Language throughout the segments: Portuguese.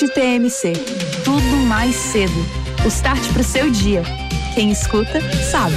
TMC, tudo mais cedo. O start pro seu dia. Quem escuta, sabe.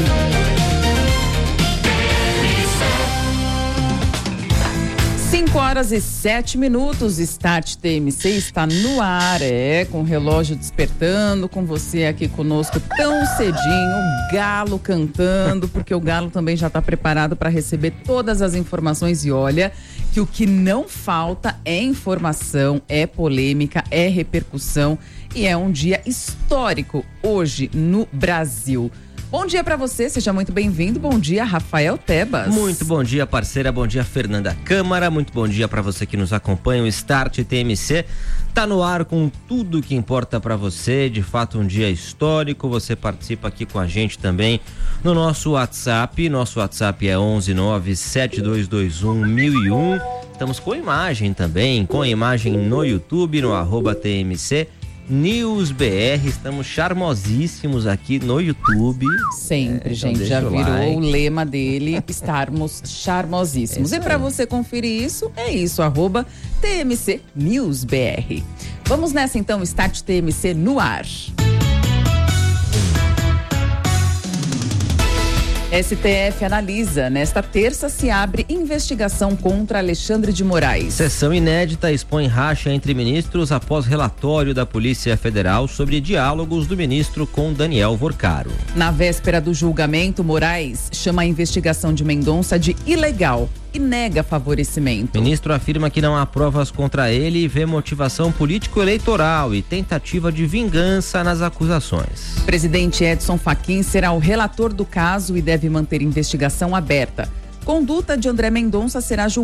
5h07, Start TMC está no ar, com o relógio despertando, com você aqui conosco tão cedinho, o Galo cantando, porque o Galo também já está preparado para receber todas as informações. E olha que o que não falta é informação, é polêmica, é repercussão e é um dia histórico hoje no Brasil. Bom dia pra você, seja muito bem-vindo. Bom dia, Rafael Tebas. Muito bom dia, parceira. Bom dia, Fernanda Câmara. Muito bom dia pra você que nos acompanha. O Start TMC tá no ar com tudo que importa pra você. De fato, um dia histórico. Você participa aqui com a gente também no nosso WhatsApp. Nosso WhatsApp é 11972211001. Estamos com imagem também, com imagem no YouTube, no @TMC News BR, estamos charmosíssimos aqui no YouTube. Sempre, gente, já virou like. O lema dele, estarmos charmosíssimos. E para você conferir isso, é isso, @TMC News BR. Vamos nessa então, Start TMC no ar. STF analisa. Nesta terça se abre investigação contra Alexandre de Moraes. Sessão inédita expõe racha entre ministros após relatório da Polícia Federal sobre diálogos do ministro com Daniel Vorcaro. Na véspera do julgamento, Moraes chama a investigação de Mendonça de ilegal e nega favorecimento. O ministro afirma que não há provas contra ele e vê motivação político-eleitoral e tentativa de vingança nas acusações. Presidente Edson Fachin será o relator do caso e deve manter investigação aberta. Conduta de André Mendonça será julgada